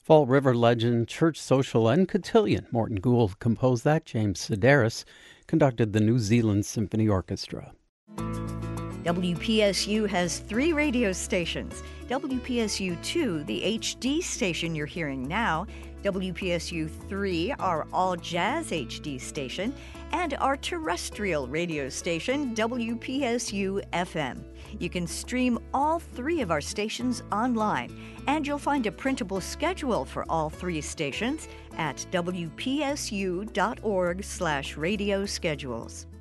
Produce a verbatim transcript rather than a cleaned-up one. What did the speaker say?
Fall River legend, church social, and cotillion Morton Gould composed that. James Sedaris conducted the New Zealand Symphony Orchestra. W P S U has three radio stations. W P S U two, the H D station you're hearing now, W P S U three, our all-jazz H D station, and our terrestrial radio station, W P S U F M. You can stream all three of our stations online, and you'll find a printable schedule for all three stations at W P S U dot org slash radio schedules.